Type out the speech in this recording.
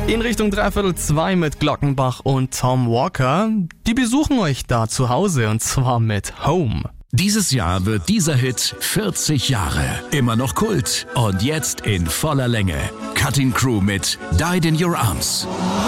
In Richtung 3/4 mit Glockenbach und Tom Walker. Die besuchen euch da zu Hause und zwar mit Home. Dieses Jahr wird dieser Hit 40 Jahre. Immer noch Kult und jetzt in voller Länge. Cutting Crew mit Died in Your Arms.